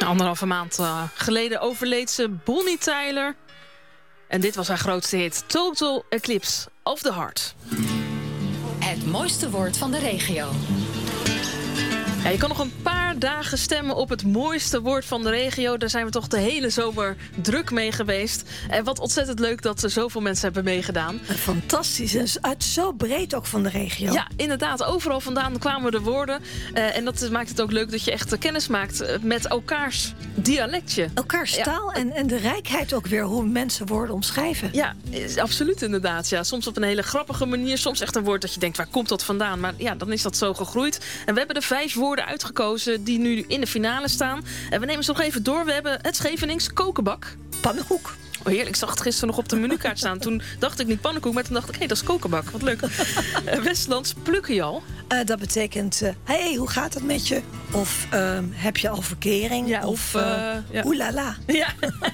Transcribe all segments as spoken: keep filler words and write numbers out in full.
Anderhalve maand uh, geleden overleed ze Bonnie Tyler. En dit was haar grootste hit. Total Eclipse of the Heart. Het mooiste woord van de regio. Ja, je kan nog een paar dagen stemmen op het mooiste woord van de regio. Daar zijn we toch de hele zomer druk mee geweest. En wat ontzettend leuk dat er zoveel mensen hebben meegedaan. Fantastisch. En uit zo breed ook van de regio. Ja, inderdaad. Overal vandaan kwamen de woorden. Uh, en dat maakt het ook leuk dat je echt kennis maakt met elkaars dialectje. Elkaars taal ja. en, en de rijkheid ook weer, hoe mensen woorden omschrijven. Ja, absoluut inderdaad. Ja. Soms op een hele grappige manier. Soms echt een woord dat je denkt, waar komt dat vandaan? Maar ja, dan is dat zo gegroeid. En we hebben de vijf woorden uitgekozen die nu in de finale staan. En we nemen ze nog even door. We hebben het Schevenings kokenbak. Pannenkoek. Oh heerlijk, ik zag het gisteren nog op de menukaart staan. Toen dacht ik niet pannenkoek, maar toen dacht ik, hé, hey, dat is kokenbak. Wat leuk. uh, Westlands plukkenjal. Uh, dat betekent, hé, uh, hey, hoe gaat het met je? Of uh, heb je al verkering? Ja, of, of uh, uh, ja. oelala. Ja.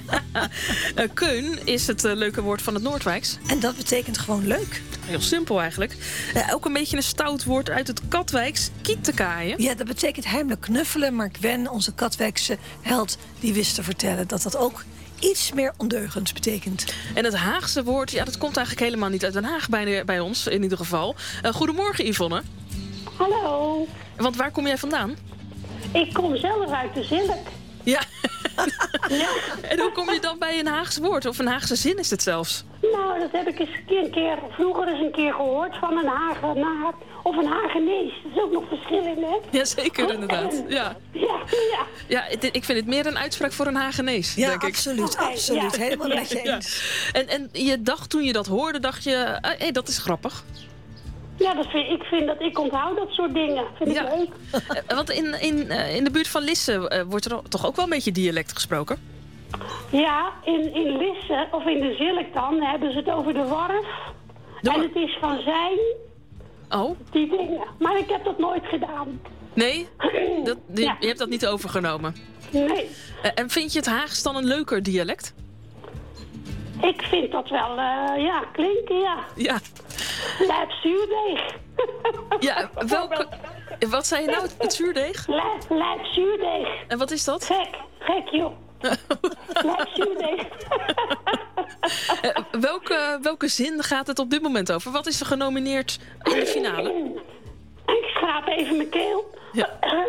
uh, Keun is het uh, leuke woord van het Noordwijks. En dat betekent gewoon leuk. Heel simpel eigenlijk. Uh, ook een beetje een stout woord uit het Katwijks. Kietekaaien. Ja, dat betekent heimelijk knuffelen. Maar Gwen, onze Katwijkse held, die wist te vertellen dat dat ook iets meer ondeugends betekent. En het Haagse woord, ja, dat komt eigenlijk helemaal niet uit Den Haag bij, bij ons, in ieder geval. Uh, goedemorgen, Yvonne. Hallo. Want waar kom jij vandaan? Ik kom zelf uit de Zilk. Ja. Ja. En hoe kom je dan bij een Haagse woord? Of een Haagse zin is het zelfs? Nou, dat heb ik eens een keer, vroeger eens een keer gehoord van een Hagenaar of een Hagenees. Er is ook nog verschil in, hè? Jazeker, inderdaad. Ja. Ja, ja. Ja, ik vind het meer een uitspraak voor een Hagenees, ja, denk absoluut, ik. absoluut. Ja. Helemaal Ja. met je eens. Ja. En, en je dacht toen je dat hoorde, dacht je, hé, hey, dat is grappig. Ja, dat vind, ik vind dat ik onthoud dat soort dingen. Vind Ja. ik leuk. Uh, want in, in, uh, in de buurt van Lisse uh, wordt er toch ook wel een beetje dialect gesproken? Ja, in, in Lisse, of in de Zilk dan, hebben ze het over de warf. De en war- het is van zijn, Oh, die dingen. Maar ik heb dat nooit gedaan. nee? Dat, die, Ja. Je hebt dat niet overgenomen. Nee. Uh, en vind je het Haags dan een leuker dialect? Ik vind dat wel, uh, ja, klinken, ja. Ja. Lijp zuurdeeg. Ja, welke... Wat zei je nou? Het zuurdeeg? Lijp, lijp zuurdeeg. En wat is dat? Gek, gek joh. Lijp zuurdeeg. Uh, welke, welke zin gaat het op dit moment over? Wat is er genomineerd in de finale? Ik schraap even mijn keel. Ja.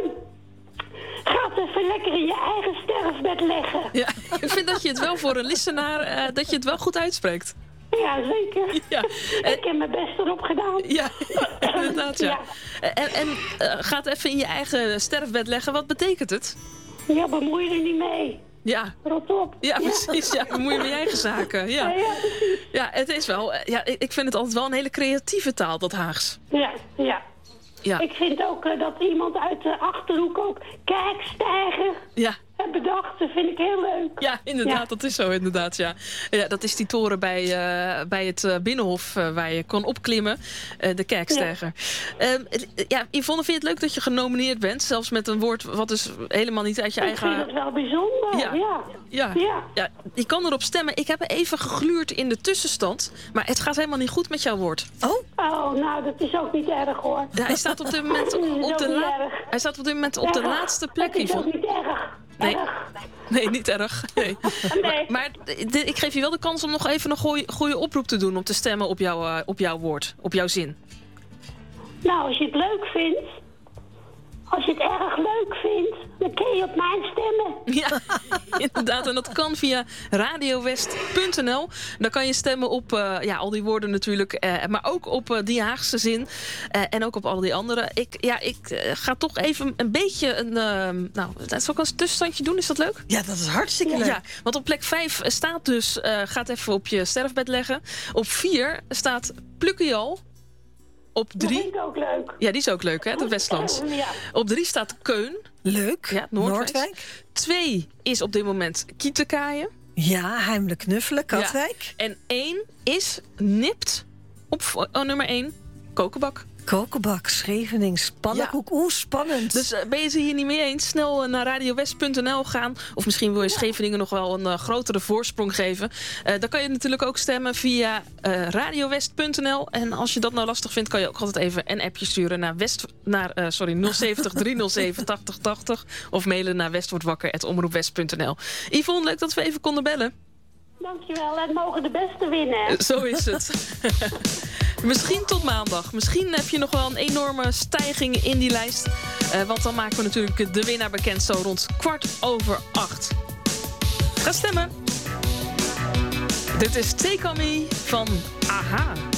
Ga het even lekker in je eigen sterfbed leggen. Ja, ik vind dat je het wel voor een listenaar, uh, dat je het wel goed uitspreekt. Ja, zeker. Ja. Ik heb mijn best erop gedaan. Ja, inderdaad, ja. Ja. En, en uh, ga het even in je eigen sterfbed leggen. Wat betekent het? Ja, bemoei je er niet mee. Ja. Rot op. Ja, precies. Ja, bemoei je met je eigen zaken. Ja, Ja, ja, precies. ja het is wel... Ja, ik vind het altijd wel een hele creatieve taal, dat Haags. Ja, ja. Ja. Ik vind ook uh, dat iemand uit de Achterhoek ook kijkstijger Ja. heeft bedacht. Dat vind ik heel leuk. Ja, inderdaad, Ja. dat is zo inderdaad, ja. Ja, dat is die toren bij, uh, bij het uh, Binnenhof uh, waar je kon opklimmen. Uh, de Kerksteiger. Ja. Um, ja, Yvonne, vind je het leuk dat je genomineerd bent? Zelfs met een woord wat dus helemaal niet uit je Ik eigen... vind het wel bijzonder, Ja. ja. Ja. Ja. Ja, je kan erop stemmen. Ik heb even gegluurd in de tussenstand. Maar het gaat helemaal niet goed met jouw woord. Oh? Oh, nou, dat is ook niet erg, hoor. Ja, hij staat op dit moment Dat is op ook de, niet la- erg. hij staat op dit moment op de Erg. laatste plek, Het is ook Yvonne. niet erg. Nee. Erg. Nee, niet erg. Nee. Nee. Maar, maar d- ik geef je wel de kans om nog even een goeie, goede oproep te doen... om te stemmen op, jouw, uh, op jouw woord, op jouw zin. Nou, als je het leuk vindt... Als je het erg leuk vindt, dan kun je op mij stemmen. Ja, inderdaad. En dat kan via radiowest punt n l. Dan kan je stemmen op uh, ja, al die woorden natuurlijk. Uh, maar ook op uh, die Haagse zin. Uh, en ook op al die andere. Ik, ja, ik uh, ga toch even een beetje een... Uh, nou, zal ik een tussenstandje doen? Is dat leuk? Ja, dat is hartstikke leuk. Ja, want op plek vijf staat dus... Uh, ga het even op je sterfbed leggen. Op vier staat plukkenjal. Op Dat drie... vind ik ook leuk. Ja, die is ook leuk, hè? De Westlands. Ja. Op drie staat Keun. Leuk. Ja, Noordwijk. Noordwijk. Twee is op dit moment Kietekaaien. Ja, heimelijk knuffelen, Katwijk. Ja. En één is nipt op oh, nummer één, kokenbak. Kokenbak, Schevenings, pannenkoek. Ja. Oeh, spannend. Dus uh, ben je ze hier niet mee eens? Snel uh, naar radiowest punt n l gaan. Of misschien wil je Scheveningen nog wel een uh, grotere voorsprong geven. Uh, dan kan je natuurlijk ook stemmen via uh, radiowest punt n l. En als je dat nou lastig vindt, kan je ook altijd even een appje sturen naar, West, naar uh, sorry, nul zeventig driehonderdzeven tachtig tachtig. Of mailen naar westwordwakker apenstaartje omroepwest punt n l. Yvonne, leuk dat we even konden bellen. Dankjewel, het mogen de beste winnen. Uh, zo is het. Misschien tot maandag. Misschien heb je nog wel een enorme stijging in die lijst. Uh, want dan maken we natuurlijk de winnaar bekend zo rond kwart over acht. Ga stemmen. Dit is Take On Me van A H A.